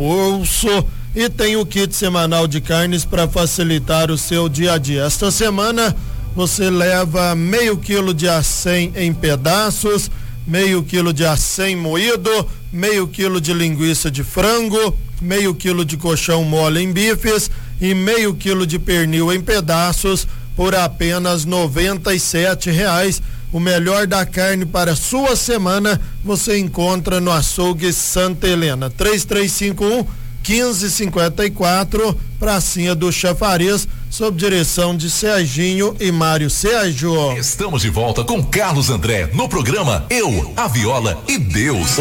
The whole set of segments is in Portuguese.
bolso e tem o kit semanal de carnes para facilitar o seu dia a dia. Esta semana você leva meio quilo de acém em pedaços, meio quilo de acém moído, meio quilo de linguiça de frango, meio quilo de colchão mole em bifes e meio quilo de pernil em pedaços por apenas R$97. O melhor da carne para sua semana você encontra no Açougue Santa Helena. 3351-1554, pracinha do Chafariz, sob direção de Serginho e Mário Sérgio. Estamos de volta com Carlos André no programa Eu, a Viola e Deus.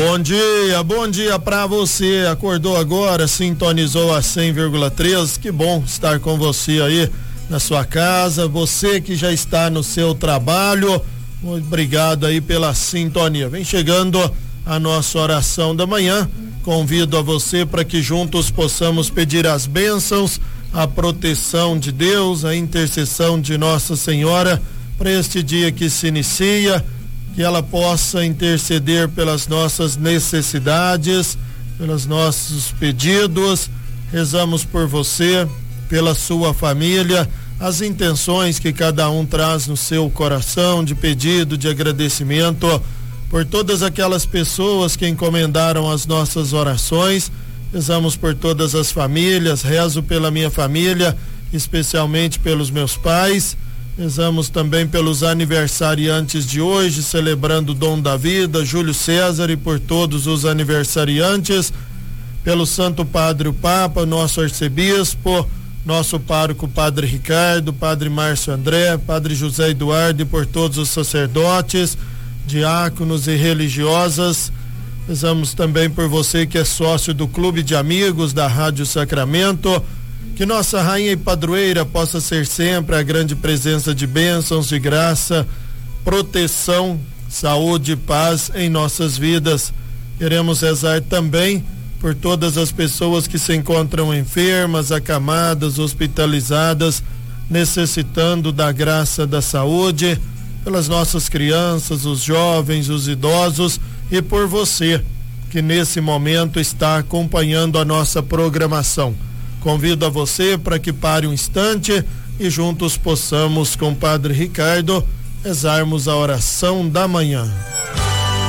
Bom dia pra você. Acordou agora, sintonizou a 100,3. Que bom estar com você aí na sua casa. Você que já está no seu trabalho, muito obrigado aí pela sintonia. Vem chegando a nossa oração da manhã. Convido a você para que juntos possamos pedir as bênçãos, a proteção de Deus, a intercessão de Nossa Senhora para este dia que se inicia, que ela possa interceder pelas nossas necessidades, pelos nossos pedidos. Rezamos por você, pela sua família, as intenções que cada um traz no seu coração de pedido, de agradecimento por todas aquelas pessoas que encomendaram as nossas orações. Rezamos por todas as famílias, rezo pela minha família, especialmente pelos meus pais. Rezamos também pelos aniversariantes de hoje, celebrando o dom da vida, Júlio César, e por todos os aniversariantes, pelo Santo Padre o Papa, nosso arcebispo, nosso pároco Padre Ricardo, Padre Márcio André, Padre José Eduardo, e por todos os sacerdotes, diáconos e religiosas. Rezamos também por você que é sócio do Clube de Amigos da Rádio Sacramento. Que nossa rainha e padroeira possa ser sempre a grande presença de bênçãos, de graça, proteção, saúde e paz em nossas vidas. Queremos rezar também por todas as pessoas que se encontram enfermas, acamadas, hospitalizadas, necessitando da graça da saúde, pelas nossas crianças, os jovens, os idosos, e por você que nesse momento está acompanhando a nossa programação. Convido a você para que pare um instante e juntos possamos, com o Padre Ricardo, rezarmos a oração da manhã.